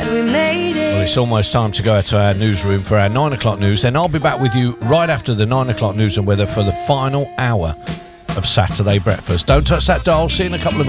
glad we made it. Well, it's almost time to go to our newsroom for our 9 o'clock news. Then I'll be back with you right after the 9 o'clock news and weather for the final hour of Saturday Breakfast. Don't touch that dial. See you in a couple of minutes.